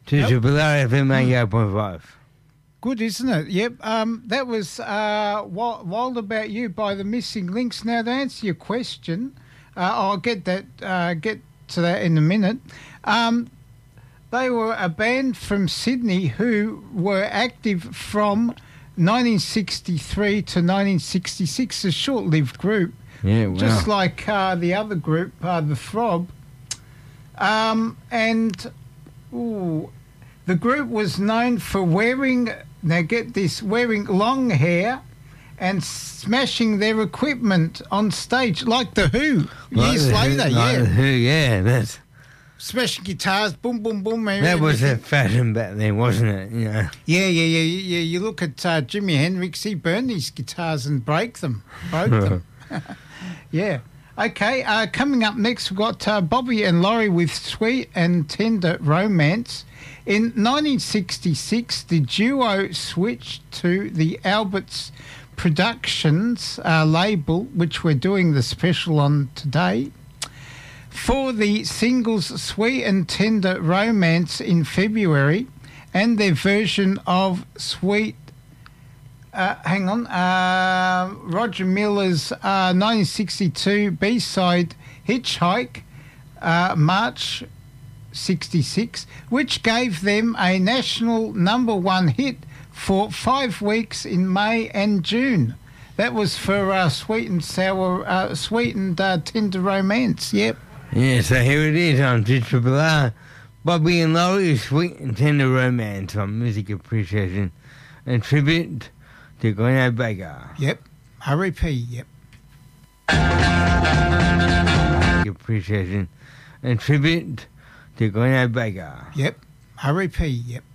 to Triple R FM 88.5. Good, isn't it? Yep. That was Wild About You by the Missing Links. Now, to answer your question, I'll get to that in a minute. They were a band from Sydney who were active from 1963 to 1966, a short-lived group. Yeah, wow. Just like the other group, the Throb. The group was known for wearing long hair and smashing their equipment on stage, like The Who, years later, Like The Who, yeah. That's, smashing guitars, boom, boom, boom. that was a fashion back then, wasn't it? You know? Yeah. You look at Jimi Hendrix, he burned his guitars and broke them. Yeah. Okay, coming up next, we've got Bobby and Laurie with Sweet and Tender Romance. In 1966, the duo switched to the Alberts Productions label, which we're doing the special on today, for the singles Sweet and Tender Romance in February and their version of Sweet... Roger Miller's 1962 B-side Hitchhike, March 66, which gave them a national #1 hit for 5 weeks in May and June. That was for Sweet and Tender Romance. Yep. Yeah, so here it is on Triple R. Bobby and Laurie, Sweet and Tender Romance on Music Appreciation and Tribute to Glenn Baker. Yep. R.E.P. Yep. Appreciation and Tribute to Glenn Baker. Yep. R.E.P. Yep.